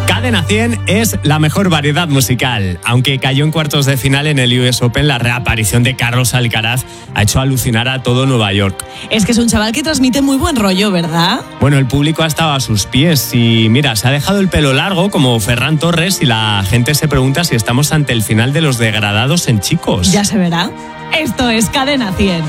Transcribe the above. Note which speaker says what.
Speaker 1: Cadena 100 es la mejor variedad musical. Aunque cayó en cuartos de final en el US Open, la reaparición de Carlos Alcaraz ha hecho alucinar a todo Nueva York.
Speaker 2: Es que es un chaval que transmite muy buen rollo, ¿verdad?
Speaker 1: Bueno, el público ha estado a sus pies y mira, se ha dejado el pelo largo como Ferran Torres y la gente se pregunta si estamos ante el final de los degradados en chicos.
Speaker 2: Ya se verá. Esto es Cadena 100.